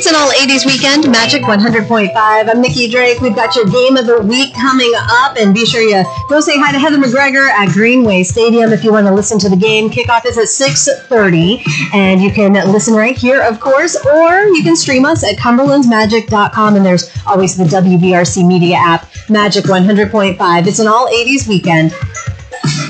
It's an all-80s weekend, Magic 100.5. I'm Nikki Drake. We've got your game of the week coming up, and be sure you go say hi to Heather McGregor at Greenway Stadium if you want to listen to the game. Kickoff is at 6:30, and you can listen right here, of course, or you can stream us at cumberlandsmagic.com, and there's always the WVRC Media app, Magic 100.5. It's an all-80s weekend.